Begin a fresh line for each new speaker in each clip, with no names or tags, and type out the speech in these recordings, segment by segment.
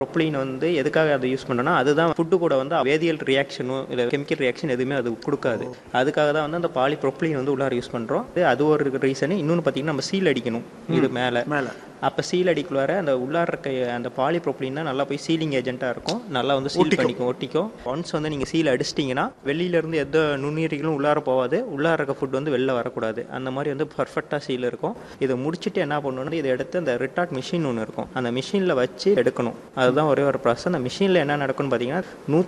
ப்ரொப்ளீன் வந்து எதுக்காக அதை யூஸ் பண்ணுறோன்னா, அதுதான் ஃபுட்டு கூட வந்து வேதியியல் ரியாக்ஷனோ இல்லை கெமிக்கல் ரியாக்ஷன் எதுவுமே அது கொடுக்காது. அதுக்காக தான் வந்து அந்த பாலிப்ரொப்ளீன் வந்து உள்ளார யூஸ் பண்ணுறோம். அது ஒரு ரீசனு. இன்னொன்று பார்த்தீங்கன்னா, நம்ம சீல் அடிக்கணும் இது மேலே. அப்போ சீல் அடிக்குள்ளார அந்த உள்ளார இருக்க அந்த பாலிப்ரொப்ளீன் தான் நல்லா போய் சீலிங் ஏஜென்ட்டாக இருக்கும். நல்லா வந்து சீல் பண்ணிக்கும், ஒட்டிக்கும். ஒன்ஸ் வந்து நீங்கள் சீல் அடிச்சிட்டிங்கன்னா வெளியிலேருந்து எந்த நுண்ணுயிரிகளும் உள்ளார போகாது, உள்ளார இருக்க ஃபுட் வந்து வெளில வரக்கூடாது. அந்த மாதிரி வந்து பர்ஃபெக்டாக சீல் இருக்கும். இதை முடிச்சுட்டு என்ன பண்ணணும்னா, இதை எடுத்து அந்த ரிட்டார்ட் மிஷின் ஒன்று இருக்கும், அந்த மிஷினில் வச்சு எடுக்கணும். அதுதான் ஒரே ஒரு ப்ராசஸ். அந்த மிஷினில் என்ன நடக்கும்னு பார்த்தீங்கன்னா,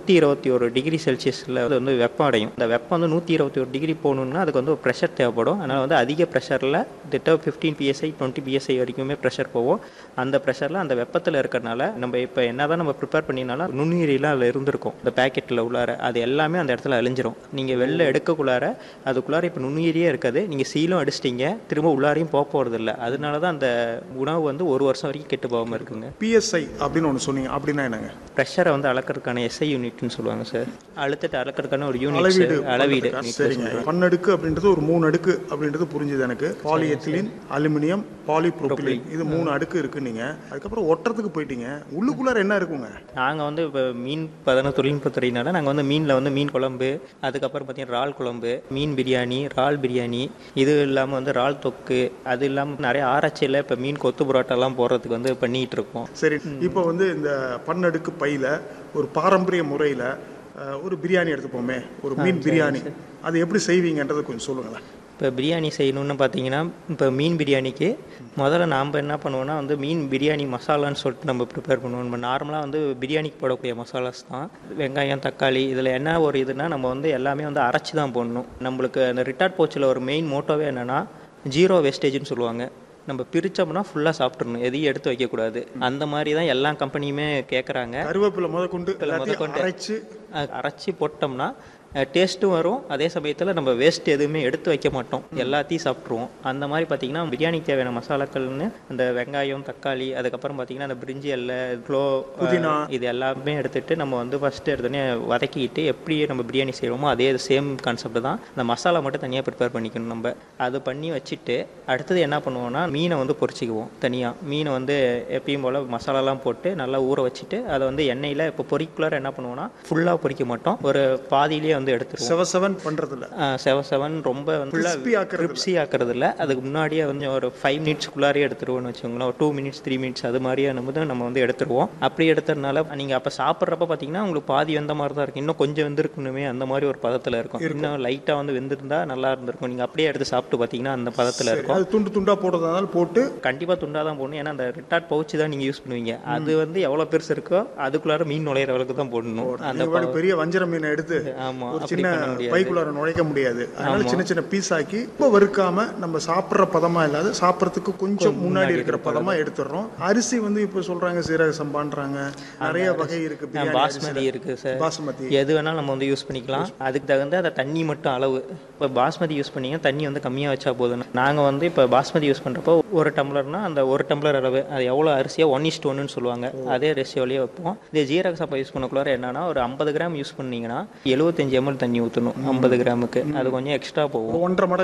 121 டிகிரி செல்சியஸில் அது வந்து வெப்பம் அடையும். அந்த வெப்பம் வந்து 121 டிகிரி போகணுன்னா அதுக்கு வந்து ஒரு ப்ரெஷர் தேவைப்படும். அதனால் வந்து அதிக ப்ரெஷரில் திட்ட 15 PSI 20 PSI வரைக்குமே ப்ரெஷர் போவோம். அந்த ப்ரெஷரில் அந்த வெப்பத்தில் இருக்கிறனால நம்ம இப்போ என்ன தான் நம்ம ப்ரிப்பேர் பண்ணினாலும் நுண்ணுயிரிலாம் அதில் இருந்திருக்கும் இந்த பேக்கெட்டில் உள்ளார. அது எல்லாமே அந்த இடத்துல அழிஞ்சிரும். நீங்கள் வெளில எடுக்கக்குள்ளார அதுக்குள்ளார இப்போ நுண்ணுயிரியே இருக்காது. நீங்கள் சீலும் அடிச்சிட்டிங்க, திரும்ப உள்ளாரையும் போகிறது இல்லை. அதனால தான் அந்த உணவு வந்து 1 வருஷம் வரைக்கும் கெட்டு போகாமல் இருக்குங்க.
PSI அப்படின்னு ஒன்று சொன்னீங்க, அப்படின்னா என்னங்க?
ப்ரெஷரை வந்து அளக்கிறதுக்கான SI யூனிட்னு சொல்லுவாங்க சார். அழுத்தத்தை அளக்கிறதுக்கான ஒரு யூனிட், அளவீடு.
சரிங்க. பன்னடுக்கு அப்படின்றது ஒரு 3 அடுக்கு அப்படின்றது புரிஞ்சுது எனக்கு. பாலிஎத்திலீன், அலுமினியம், பாலிப்ரோபிலீன், இது 3 அடுக்கு இருக்கு. நீங்க அதுக்கப்புறம் ஒட்டுறதுக்கு போயிட்டீங்க, உள்ளுக்குள்ளார என்ன இருக்குங்க?
நாங்கள் வந்து இப்போ மீன் பதன தொழில்நுட்பத்துறையினால நாங்கள் வந்து மீனில் வந்து மீன் குழம்பு, அதுக்கப்புறம் பார்த்தீங்கன்னா இறால் குழம்பு, மீன் பிரியாணி, இறால் பிரியாணி, இது இல்லாமல் வந்து இறால் தொக்கு, அது இல்லாமல் நிறைய ஆராய்ச்சியில் இப்போ மீன் கொத்து புரோட்டாலாம் போடுறதுக்கு வந்து பண்ணிகிட்டு இருக்கோம்.
சரி, இப்போ வந்து இந்த பன்னடுக்கு பையில் ஒரு பாரம்பரிய முறையில் ஒரு பிரியாணி எடுத்துப்போமே, ஒரு மீன் பிரியாணி, அது எப்படி செய்வீங்கன்றதை கொஞ்சம் சொல்லுங்களேன்.
இப்போ பிரியாணி செய்யணுன்னு பார்த்தீங்கன்னா, இப்போ மீன் பிரியாணிக்கு முதல்ல நாம் என்ன பண்ணுவோன்னா வந்து மீன் பிரியாணி மசாலான்னு சொல்லிட்டு நம்ம ப்ரிப்பேர் பண்ணுவோம். நம்ம நார்மலாக வந்து பிரியாணிக்கு போடக்கூடிய மசாலாஸ் தான். வெங்காயம், தக்காளி, இதில் என்ன ஒரு இதுனா நம்ம வந்து எல்லாமே வந்து அரைச்சி தான் போடணும். நம்மளுக்கு அந்த ரிட்டார்ட் போச்சில் ஒரு மெயின் மோட்டோவே என்னென்னா, 0 வேஸ்டேஜ்னு சொல்லுவாங்க. நம்ம பிரித்தோம்னா ஃபுல்லாக சாப்பிட்றணும், எதையும் எடுத்து வைக்கக்கூடாது. அந்த மாதிரி தான் எல்லா கம்பெனியுமே கேட்குறாங்க.
கருவேப்பிலை முதற்கொண்டு
அரைச்சி போட்டோம்னா டேஸ்ட்டும் வரும். அதே சமயத்தில் நம்ம வேஸ்ட் எதுவுமே எடுத்து வைக்க மாட்டோம், எல்லாத்தையும் சாப்பிட்ருவோம். அந்த மாதிரி பார்த்தீங்கன்னா பிரியாணிக்கு தேவையான மசாலாக்கள்னு அந்த வெங்காயம், தக்காளி, அதுக்கப்புறம் பார்த்தீங்கன்னா அந்த பிரிஞ்சி எல்லை, புதினா, இது எல்லாமே எடுத்துகிட்டு நம்ம வந்து ஃபஸ்ட்டு எடுத்தோடனே வதக்கிட்டு எப்படி நம்ம பிரியாணி செய்வோமோ அதே சேம் கான்செப்ட் தான். அந்த மசாலா மட்டும் தனியாக ப்ரிப்பேர் பண்ணிக்கணும். நம்ம அது பண்ணி வச்சுட்டு அடுத்தது என்ன பண்ணுவோம்னா, மீனை வந்து பொரிச்சிக்குவோம் தனியாக. மீனை வந்து எப்பயும் போல் மசாலாலாம் போட்டு நல்லா ஊற வச்சுட்டு அதை வந்து எண்ணெயில் இப்போ பொரிக்குள்ளார என்ன பண்ணுவோம்னா, ஃபுல்லாக பொரிக்க மாட்டோம், ஒரு பாதியிலேயே வந்து எடுத்துருவோம்.
செவசவன் பண்ணுறதில்ல,
செவசவன் ரொம்ப கிரிப்ஸி ஆக்குறதில்ல. அதுக்கு முன்னாடியே வந்து ஒரு 5 மினிட்ஸ்க்குள்ளாரே எடுத்துருவோம்னு வச்சுக்கோங்களேன். ஒரு 2 மினிட்ஸ் 3 மினிட்ஸ் அது மாதிரியே நம்ம வந்து எடுத்துருவோம். அப்படி எடுத்ததுனால நீங்கள் அப்போ சாப்பிட்றப்ப பார்த்தீங்கன்னா உங்களுக்கு பாதி வெந்த மாதிரி தான் இருக்கும். இன்னும் கொஞ்சம் வெந்திருக்கணுமே அந்த மாதிரி ஒரு பதத்தில் இருக்கும். இன்னும் லைட்டாக வந்து வெந்திருந்தா நல்லா இருந்திருக்கும். நீங்கள் அப்படியே எடுத்து சாப்பிட்டு பார்த்தீங்கன்னா அந்த பதத்தில் இருக்கும்.
அது துண்டு துண்டாக போடுறதுனால போட்டு கண்டிப்பாக
துண்டாக தான் போடணும். ஏன்னா அந்த ரிட்டார்ட் பவுச்சு தான் நீங்கள் யூஸ் பண்ணுவீங்க. அது வந்து எவ்வளோ பெருசு இருக்கோ அதுக்குள்ளார மீன் நுழையிற அளவுக்கு தான் போடணும்.
அந்த பெரிய வஞ்சர மீனை எடுத்து ஆமாம் சின்ன பைக்குள்ளார நுழைக்க முடியாது. அதனால சின்ன சின்ன பீஸ் ஆக்கி இப்போ வறுக்காம நம்ம சாப்பிட்ற பதமா இல்லாத சாப்பிட்றதுக்கு கொஞ்சம் முன்னாடி இருக்கிற பதமா எடுத்துடுறோம். அரிசி வந்து இப்போ சொல்றாங்க சீரக சம்பான்றாங்க, நிறைய வகை இருக்கு.
பாஸ்மதி இருக்கு சார்,
பாஸ்மதி
எது வேணாலும் நம்ம வந்து யூஸ் பண்ணிக்கலாம். அதுக்கு தகுந்த அந்த தண்ணி மட்டும் அளவு. இப்போ பாஸ்மதி யூஸ் பண்ணீங்க தண்ணி வந்து கம்மியாக வச்சா போதும். நாங்கள் வந்து இப்போ பாஸ்மதி யூஸ் பண்ணுறப்போ 1 டம்ளர்னா அந்த 1 டம்ளர் அளவு, அது எவ்வளோ அரிசியாக 1:1 சொல்லுவாங்க, அதே ரேஷியோலேயே வைப்போம். இதே ஜீரக சம்பா யூஸ் பண்ணக்குள்ளார என்னன்னா, ஒரு 50 கிராம் யூஸ் பண்ணீங்கன்னா 75 ml தண்ணி ஊற்றணும் 50 கிராமுக்கு. அது கொஞ்சம் எக்ஸ்ட்ரா போகும்,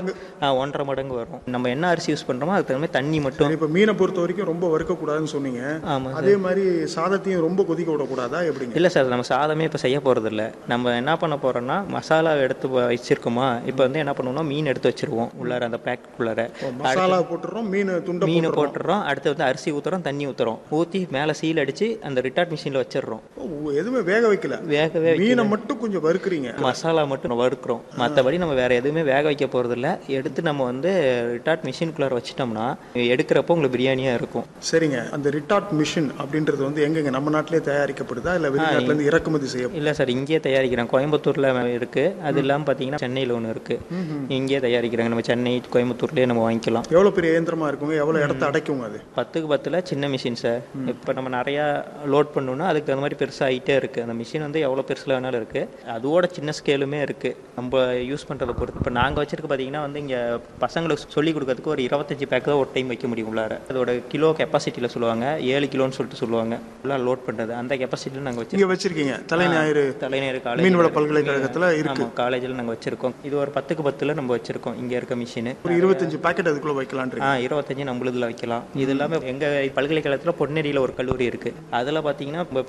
1.5 மடங்கு வரும். நம்ம என்ன அரிசி யூஸ் பண்ணுறோமோ அதுக்கு தகுந்த தண்ணி மட்டும்.
இப்போ மீனை பொறுத்த வரைக்கும் ரொம்ப வறுக்கக்கூடாதுன்னு சொன்னீங்க. ஆமாம், அதே மாதிரி சாதத்தையும் ரொம்ப கொதிக்க விடக்கூடாதா எப்படிங்க?
இல்லை சார், நம்ம சாதமே இப்போ செய்ய போகிறது இல்லை. நம்ம என்ன பண்ண போகிறோம்னா, மசாலா எடுத்து வச்சிருக்கோமா, இப்போ வந்து என்ன பண்ணுவோம்னா மீன் எடுத்து வச்சிருவோம் உள்ளார, அந்த பேக்குள்ளார
மசாலா போட்டுறோம், மீன்
போட்டுறோம். அடுத்து வந்து அரிசி ஊற்றுறோம், தண்ணி ஊற்றி மேலே சீல் அடித்து அந்த ரிட்டார்ட் மிஷினில் வச்சிடுறோம்.
எதுவுமே வேக வைக்கல, வேகவே மீனை மட்டும் கொஞ்சம் வறுக்கிறீங்க,
மசாலா மட்டும் வறுக்கிறோம். மற்றபடி நம்ம வேற எதுவுமே வேக வைக்க போகிறது இல்லை. எடுத்து நம்ம வந்து ரிட்டார்ட் மிஷினுக்குள்ளார வச்சிட்டோம்னா எடுக்கிறப்போ உங்களுக்கு பிரியாணியாக இருக்கும்.
சரிங்க. அந்த ரிட்டார்ட் மிஷின் அப்படின்றது வந்து எங்கெங்க நம்ம நாட்டிலே தயாரிக்கப்படுதா இல்லை வெளிநாட்டிலேருந்து இறக்குமதி செய்யும்?
இல்லை சார், இங்கேயே தயாரிக்கிறோம். கோயம்புத்தூரில் இருக்குது. அது இல்லாமல் பார்த்தீங்கன்னா சென்னையில் ஒன்று இருக்குது, இங்கேயே தயாரிக்கிறாங்க. நம்ம சென்னை, கோயம்புத்தூர்லேயே நம்ம வாங்கிக்கலாம்.
எவ்வளோ பெரிய இயந்திரமா இருக்குங்க, எவ்வளோ இடத்த அடைக்குங்க? அது
10க்கு 10 சின்ன மிஷின் சார். இப்போ நம்ம நிறையா லோட் பண்ணணும்னா அதுக்கு தகுந்த மாதிரி பெருசாகிட்டே இருக்குது. அந்த மிஷின் வந்து எவ்வளோ பெருசில் வேணாலும் இருக்குது. அதோட சின்ன சின்ன ஸ்கேலுமே இருக்குது, நம்ம யூஸ் பண்ணுறதை பொறுத்து. இப்போ நாங்கள் வச்சிருக்க பார்த்தீங்கன்னா வந்து இங்கே பசங்களுக்கு சொல்லிக் கொடுக்கறதுக்கு ஒரு 25 பேக் தான் ஒரு டைம் வைக்க முடியும் உள்ளார. அதோட கிலோ கெப்பாசிட்டியில் சொல்லுவாங்க, 7 கிலோன்னு சொல்லிட்டு சொல்லுவாங்க எல்லாம் லோட் பண்ணுறது. அந்த கெப்பாசிட்டியில் நாங்கள்
வச்சிருக்கீங்க. தலைஞாயிறு
காலேஜ்
மீன்வள பல்கலைக்கழகத்தில் இருக்கு.
காலேஜில் நாங்கள் வச்சிருக்கோம். இது ஒரு 10க்கு 10 நம்ம வச்சிருக்கோம். இங்கே இருக்க மிஷின்
ஒரு 25 பேக்கெட் அதுக்குள்ள வைக்கலாம்.
25 நம்மளுதுல வைக்கலாம். இது இல்லாமல் எங்கள் பல்கலைக்கழகத்தில் பொன்னேரியில் ஒரு கல்லூரி இருக்குது. அதில் பார்த்தீங்கன்னா